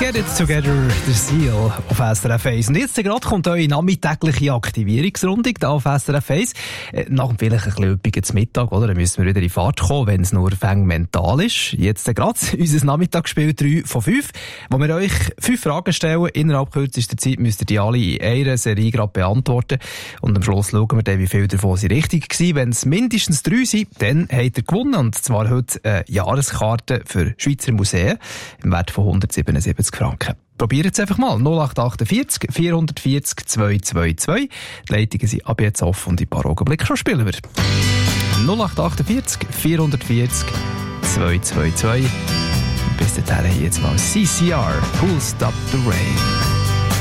Get it together, der Seal auf SRF 1. Und jetzt gerade kommt eure nachmittägliche Aktivierungsrunde da auf SRF 1. Nach dem vielleicht ein bisschen üppigen Mittag, oder? Dann müssen wir wieder in Fahrt kommen, wenn es nur mental ist. Jetzt gerade unser Nachmittagsspiel 3 von 5, wo wir euch 5 Fragen stellen. Innerhalb kürzester Zeit müsst ihr die alle in einer Serie gerade beantworten. Und am Schluss schauen wir dann, wie viele davon sind richtig gewesen. Wenn es mindestens 3 sind, dann habt ihr gewonnen. Und zwar heute eine Jahreskarte für Schweizer Museen im Wert von 177 Franken. Probiert es einfach mal. 0848 440 222. Die Leitungen sind ab jetzt offen und in ein paar Augenblicken schon spielen wir. 0848 440 222. Bis dahin jetzt mal CCR. Who'll Stop the Rain.